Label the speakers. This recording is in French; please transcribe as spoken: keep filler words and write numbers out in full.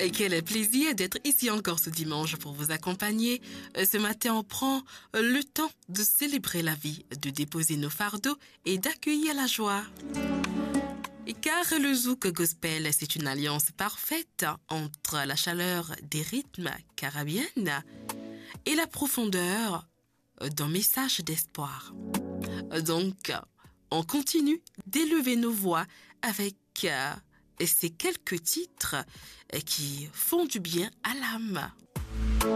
Speaker 1: Et quel plaisir d'être ici encore ce dimanche pour vous accompagner. Ce matin, on prend le temps de célébrer la vie, de déposer nos fardeaux et d'accueillir la joie. Car le zouk gospel, c'est une alliance parfaite entre la chaleur des rythmes caribéennes et la profondeur d'un message d'espoir. Donc, on continue d'élever nos voix avec euh, ces quelques titres qui font du bien à l'âme.